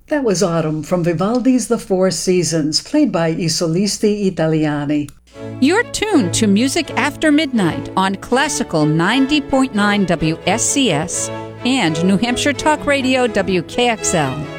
That was Autumn from Vivaldi's The Four Seasons, played by I Solisti Italiani. You're tuned to Music After Midnight on Classical 90.9 WSCS and New Hampshire Talk Radio WKXL.